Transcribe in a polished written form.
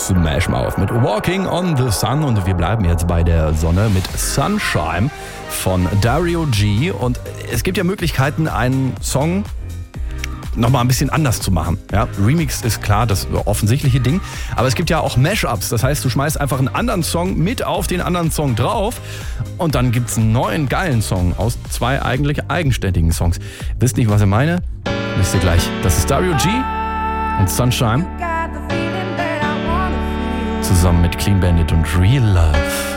Smash Mouth mit Walking on the Sun und wir bleiben jetzt bei der Sonne mit Sunshine von Dario G. Und es gibt ja Möglichkeiten, einen Song nochmal ein bisschen anders zu machen. Ja, Remix ist klar das offensichtliche Ding, aber es gibt ja auch Mashups. Das heißt, du schmeißt einfach einen anderen Song mit auf den anderen Song drauf und dann gibt's einen neuen geilen Song aus zwei eigentlich eigenständigen Songs. Wisst nicht, was ich meine? Wisst ihr gleich. Das ist Dario G. und Sunshine zusammen mit Clean Bandit und Real Love.